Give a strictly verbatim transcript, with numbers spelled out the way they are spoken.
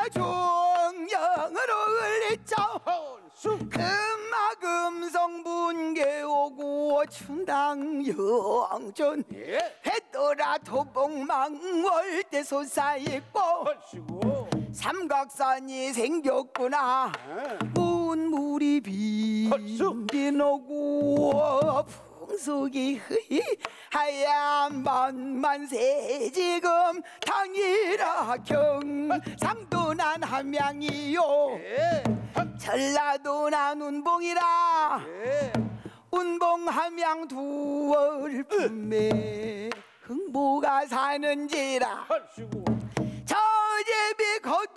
중령으로 흘리자 금마금성 분계오고 춘당 영전 해떠라 토봉망월대 솟아있고 삼각산이 생겼구나 문물이 빈빈 오고 풍속이 흐이 하얀 만만세 지금 당이라 경상도 난 함양이요 전라도 난 운봉이라 운봉 함양 두월 품에 흥보가 사는지라 저집